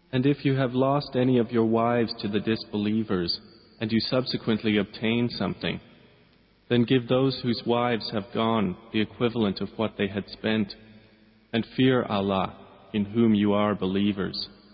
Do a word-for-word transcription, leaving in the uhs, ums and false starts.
And if you have lost any of your wives to the disbelievers, and you subsequently obtain something, then give those whose wives have gone the equivalent of what they had spent, and fear Allah, in whom you are believers.